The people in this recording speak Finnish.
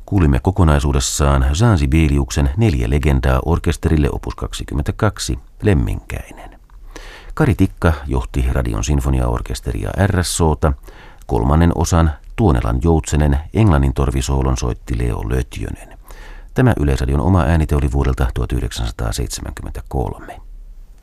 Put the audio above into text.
Kuulimme kokonaisuudessaan Jean Sibeliuksen 4 legendaa orkesterille opus 22, Lemminkäinen. Kari Tikka johti Radion sinfoniaorkesteria RSOta, 3. osan Tuonelan Joutsenen Englannin torvisoolon soitti Leo Lötjönen. Tämä Yleisradion oma äänite oli vuodelta 1973.